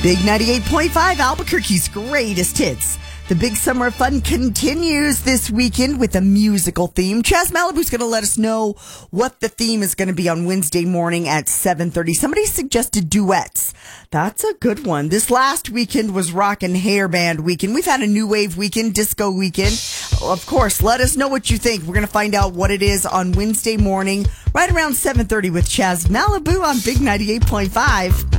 Big 98.5, Albuquerque's greatest hits. The big summer fun continues this weekend with a musical theme. Chaz Malibu's going to let us know what the theme is going to be on Wednesday morning at 7:30. Somebody suggested duets. That's a good one. This last weekend was rock and hair band weekend. We've had a new wave weekend, disco weekend. Of course, let us know what you think. We're going to find out what it is on Wednesday morning, right around 7:30 with Chaz Malibu on Big 98.5.